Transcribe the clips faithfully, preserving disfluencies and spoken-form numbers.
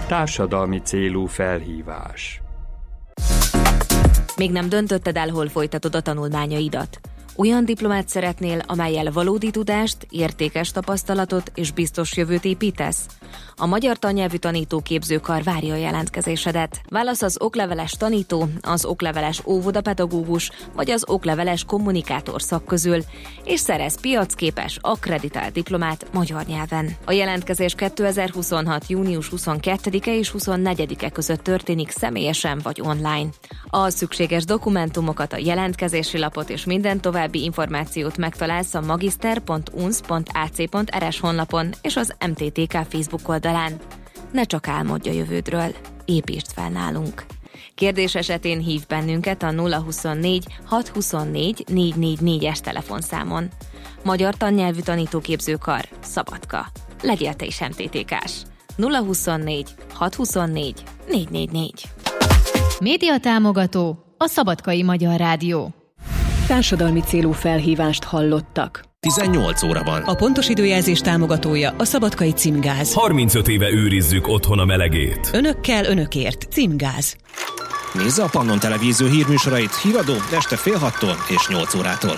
Társadalmi célú felhívás. Még nem döntötted el, hol folytatod a tanulmányaidat? Olyan diplomát szeretnél, amellyel valódi tudást, értékes tapasztalatot és biztos jövőt építesz? A Magyar Tannyelvű Tanítóképzőkar várja a jelentkezésedet. Válasz az okleveles tanító, az okleveles óvodapedagógus vagy az okleveles kommunikátor szak közül, és szerez piacképes, akkreditált diplomát magyar nyelven. A jelentkezés kétezer-huszonhat. június huszonkettedike és huszonnegyedike között történik személyesen vagy online. A szükséges dokumentumokat, a jelentkezési lapot és minden további információt megtalálsz a magister pont u n s pont a c pont r s honlapon és az em té té ká Facebook oldalán. Ne csak álmodj a jövődről, építsd fel nálunk. Kérdés esetén hív bennünket a nulla huszonnégy hat huszonnégy négy négy négyes telefonszámon. Magyar Tannyelvű Tanítóképzőkar, Szabadka. Legyél te is em té té ká-s. nulla huszonnégy hat huszonnégy négy négy négy. Média támogató, a Szabadkai Magyar Rádió. Társadalmi célú felhívást hallottak. tizennyolc óra van. A pontos időjelzés támogatója a Szabadkai Címgáz. harmincöt éve őrizzük otthon a melegét. Önökkel, önökért. Címgáz. Nézze a Pannon Televízió hírműsorait híradó este fél hattól és nyolc órától.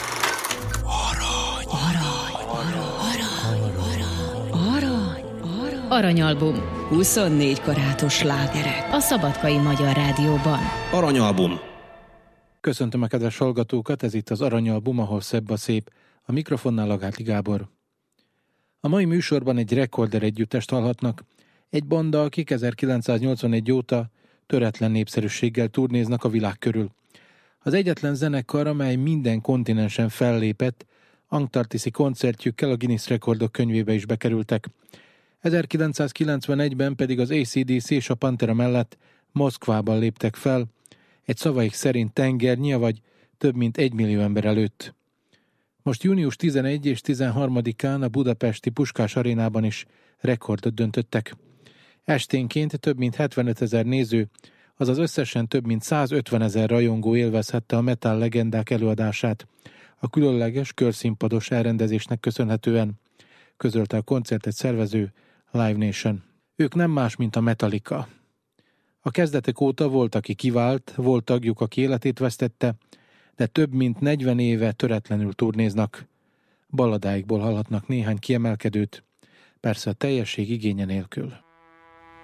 Arany, arany, arany, arany, arany, arany. Aranyalbum. huszonnégy karátos slágerek. A Szabadkai Magyar Rádióban. Aranyalbum. Köszöntöm a kedves hallgatókat, ez itt az Aranyalbum, ahol szebb a szép. A mikrofonnál Lagáti Gábor. A mai műsorban egy rekorder együttest hallhatnak. Egy banda, akik ezerkilencszáznyolcvanegy óta töretlen népszerűséggel turnéznak a világ körül. Az egyetlen zenekar, amely minden kontinensen fellépett, antarktiszi koncertjükkel a Guinness rekordok könyvébe is bekerültek. ezerkilencszázkilencvenegyben pedig az á cé dé cé és a Pantera mellett Moszkvában léptek fel, egy szavaik szerint tengernyi, vagy több mint egy millió ember előtt. Most június tizenegy és tizenharmadikán a budapesti Puskás arénában is rekordot döntöttek. Esténként több mint hetvenötezer néző, azaz összesen több mint százötvenezer rajongó élvezhette a metal legendák előadását, a különleges körszínpados elrendezésnek köszönhetően, közölte a koncertet szervező Live Nation. Ők nem más, mint a Metallica. A kezdetek óta volt, aki kivált, volt tagjuk, aki életét vesztette, de több mint negyven éve töretlenül turnéznak. Balladáikból hallhatnak néhány kiemelkedőt, persze a teljesség igénye nélkül.